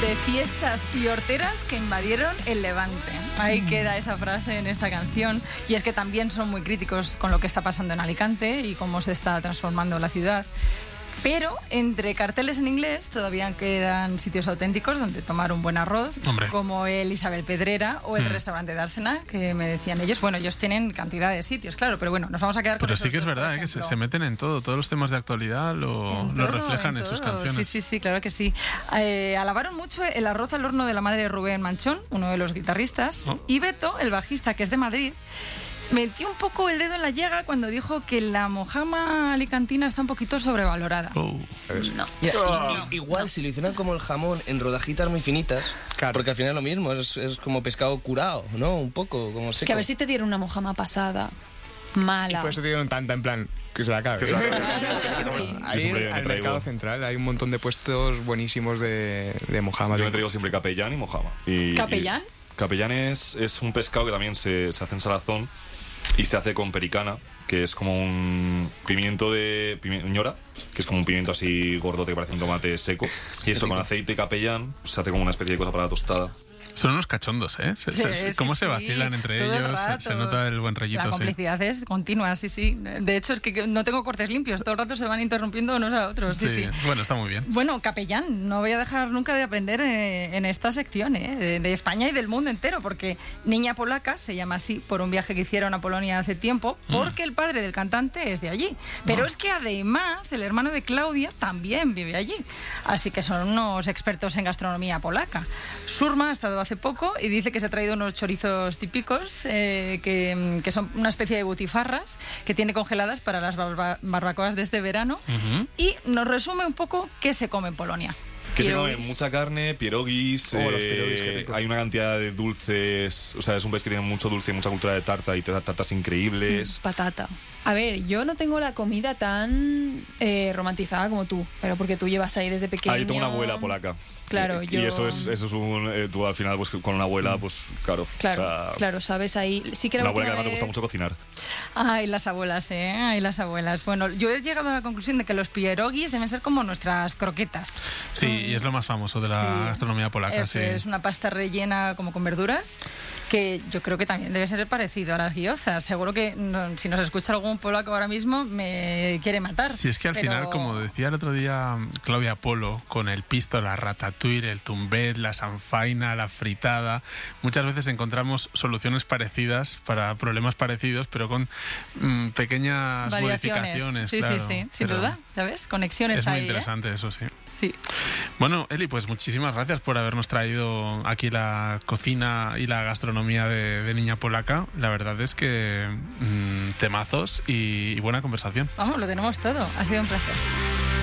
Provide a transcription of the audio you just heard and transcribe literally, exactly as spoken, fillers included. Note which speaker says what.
Speaker 1: de fiestas y horteras que invadieron el Levante. Ahí queda esa frase en esta canción. Y es que también son muy críticos con lo que está pasando en Alicante y cómo se está transformando la ciudad. Pero entre carteles en inglés todavía quedan sitios auténticos donde tomar un buen arroz,
Speaker 2: Hombre.
Speaker 1: como el Isabel Pedrera o el
Speaker 2: Mm.
Speaker 1: restaurante de Arsena, que me decían ellos. Bueno, ellos tienen cantidad de sitios, claro, pero bueno, nos vamos a quedar con
Speaker 2: Pero
Speaker 1: esos
Speaker 2: sí que es
Speaker 1: dos, por
Speaker 2: verdad, ¿eh? que se,
Speaker 1: ejemplo.
Speaker 2: se meten en todo. Todos los temas de actualidad lo,
Speaker 1: En
Speaker 2: lo
Speaker 1: todo,
Speaker 2: reflejan en,
Speaker 1: en
Speaker 2: sus
Speaker 1: todo.
Speaker 2: canciones.
Speaker 1: Sí, sí, sí, claro que sí. Eh, alabaron mucho el arroz al horno de la madre de Rubén Manchón, uno de los guitarristas,
Speaker 2: Oh.
Speaker 1: y Beto, el bajista, que es de Madrid, metió un poco el dedo en la llaga cuando dijo que la mojama alicantina está un poquito sobrevalorada.
Speaker 2: Oh.
Speaker 1: No.
Speaker 3: Mira, i- i- igual si lo hicieran como el jamón en rodajitas muy finitas,
Speaker 4: Claro.
Speaker 3: porque al final es lo mismo, es, es como pescado curado, ¿no? Un poco, como seco.
Speaker 5: Es que a ver si te dieron una mojama pasada. Mala.
Speaker 4: Por eso te dieron tanta, en plan, que se la acabe.
Speaker 6: Que se la acabe.
Speaker 4: Ahí
Speaker 6: Yo siempre me
Speaker 4: al
Speaker 6: traigo-
Speaker 4: mercado central hay un montón de puestos buenísimos de, de mojama.
Speaker 6: Yo me traigo siempre capellán y mojama. Y,
Speaker 1: ¿Capellán?
Speaker 6: y- capellán es, es un pescado que también se, se hace en salazón y se hace con pericana, que es como un pimiento de pimiento ñora, que es como un pimiento así gordote que parece un tomate seco. Y eso con aceite y capellán se hace como una especie de cosa para la tostada.
Speaker 2: Son unos cachondos, ¿eh? Se- se-
Speaker 1: Sí, sí,
Speaker 2: ¿Cómo se
Speaker 1: sí,
Speaker 2: vacilan entre
Speaker 1: todo el
Speaker 2: ellos? Se-
Speaker 1: rato.
Speaker 2: Se nota el buen rollito,
Speaker 1: La
Speaker 2: sí.
Speaker 1: complicidad es continua, sí, sí. De hecho, es que no tengo cortes limpios. Todo el rato se van interrumpiendo unos a otros. Sí, sí.
Speaker 2: Bueno, está muy bien.
Speaker 1: Bueno, capellán, no voy a dejar nunca de aprender eh, en esta sección, eh, de- de España y del mundo entero, porque Niña Polaca se llama así por un viaje que hicieron a Polonia hace tiempo, porque el padre del cantante es de allí. Pero
Speaker 2: Ah.
Speaker 1: es que además el hermano de Claudia también vive allí. Así que son unos expertos en gastronomía polaca. Surma ha estado hace poco y dice que se ha traído unos chorizos típicos eh, que, que son una especie de butifarras que tiene congeladas para las barba- barbacoas de este verano.
Speaker 2: Ujú.
Speaker 1: Y nos resume un poco qué se come en Polonia.
Speaker 6: Que se
Speaker 1: Pierogis.
Speaker 6: come mucha carne, pierogis,
Speaker 4: Oh, los
Speaker 6: eh,
Speaker 4: pierogis, qué rico.
Speaker 6: hay una cantidad de dulces, o sea, es un país que tiene mucho dulce y mucha cultura de tarta y te da tartas increíbles.
Speaker 5: Patata. A ver, yo no tengo la comida tan eh, romantizada como tú, pero porque tú llevas ahí desde pequeño.
Speaker 6: Ah, yo tengo una abuela polaca.
Speaker 5: Claro,
Speaker 6: y,
Speaker 5: yo-
Speaker 6: y eso es, eso es un... eh, tú al final, pues con una abuela, pues claro.
Speaker 5: Claro,
Speaker 6: o sea,
Speaker 5: claro, sabes ahí. Sí que la
Speaker 6: una abuela que
Speaker 5: última
Speaker 6: además le gusta
Speaker 5: vez-
Speaker 6: mucho cocinar.
Speaker 1: Ay, las abuelas, ¿eh? Ay, las abuelas. Bueno, yo he llegado a la conclusión de que los pierogis deben ser como nuestras croquetas.
Speaker 2: Sí, y es lo más famoso de la
Speaker 1: Sí.
Speaker 2: gastronomía polaca.
Speaker 1: Eso
Speaker 2: sí.
Speaker 1: es una pasta rellena como con verduras, que yo creo que también debe ser parecido a las guiozas. Seguro que no, si nos escucha algún polaco ahora mismo me quiere matar.
Speaker 2: Sí, es que al
Speaker 1: pero-
Speaker 2: final, como decía el otro día Claudia Polo, con el pisto, la ratatouille, el tumbet, la sanfaina, la fritada, muchas veces encontramos soluciones parecidas para problemas parecidos, pero con mm, pequeñas
Speaker 1: variaciones.
Speaker 2: modificaciones.
Speaker 1: Sí,
Speaker 2: claro,
Speaker 1: sí, sí, sin
Speaker 2: pero
Speaker 1: duda. ¿Sabes? Conexiones
Speaker 2: Es muy
Speaker 1: ahí, ¿eh?
Speaker 2: interesante eso, sí.
Speaker 1: Sí.
Speaker 2: Bueno, Eli, pues muchísimas gracias por habernos traído aquí la cocina y la gastronomía de, de Niña Polaca. La verdad es que mm, temazos y, y buena conversación.
Speaker 1: Vamos, lo tenemos todo. Ha sido un placer.